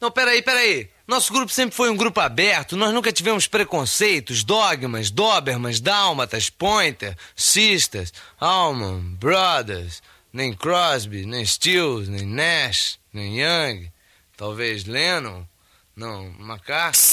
Não, peraí. Nosso grupo sempre foi um grupo aberto, nós nunca tivemos preconceitos, dogmas, dobermans, dálmatas, pointer, sisters, Allman, Brothers, nem Crosby, nem Stills, nem Nash, nem Young, talvez Lennon, não, McCartney.